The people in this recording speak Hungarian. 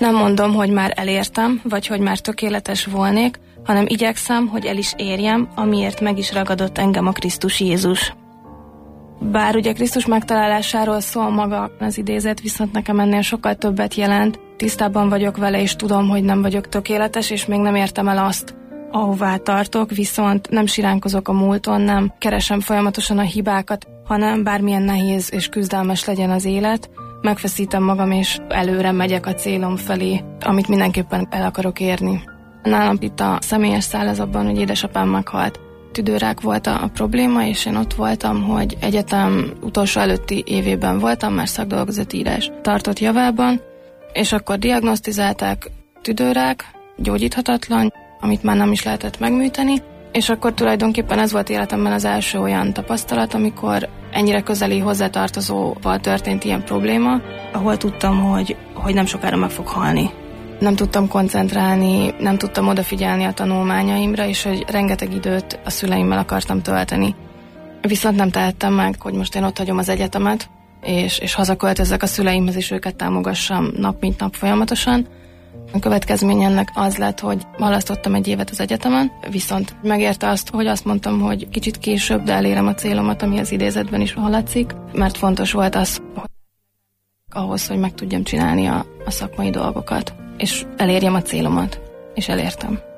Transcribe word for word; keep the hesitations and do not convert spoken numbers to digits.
Nem mondom, hogy már elértem, vagy hogy már tökéletes volnék, hanem igyekszem, hogy el is érjem, amiért meg is ragadott engem a Krisztus Jézus. Bár ugye Krisztus megtalálásáról szól maga az idézet, viszont nekem ennél sokkal többet jelent. Tisztában vagyok vele, és tudom, hogy nem vagyok tökéletes, és még nem értem el azt, ahová tartok, viszont nem siránkozok a múlton, nem keresem folyamatosan a hibákat, hanem bármilyen nehéz és küzdelmes legyen az élet, megfeszítem magam, és előre megyek a célom felé, amit mindenképpen el akarok érni. Nálam itt a személyes szál az abban, hogy édesapám meghalt. Tüdőrák volt a probléma, és én ott voltam, hogy egyetem utolsó előtti évében voltam, már szakdolgozatírás tartott javában, és akkor diagnosztizálták tüdőrák, gyógyíthatatlan, amit már nem is lehetett megműteni, és akkor tulajdonképpen ez volt életemben az első olyan tapasztalat, amikor ennyire közeli hozzátartozóval történt ilyen probléma, ahol tudtam, hogy, hogy nem sokára meg fog halni. Nem tudtam koncentrálni, nem tudtam odafigyelni a tanulmányaimra, és hogy rengeteg időt a szüleimmel akartam tölteni. Viszont nem tehettem meg, hogy most én ott hagyom az egyetemet, és, és hazaköltözzek a szüleimhez, és őket támogassam nap mint nap folyamatosan. A következmény ennek az lett, hogy halasztottam egy évet az egyetemen, viszont megérte azt, hogy azt mondtam, hogy kicsit később, de elérem a célomat, ami az idézetben is hallatszik, mert fontos volt az, hogy ahhoz, hogy meg tudjam csinálni a, a szakmai dolgokat, és elérjem a célomat, és elértem.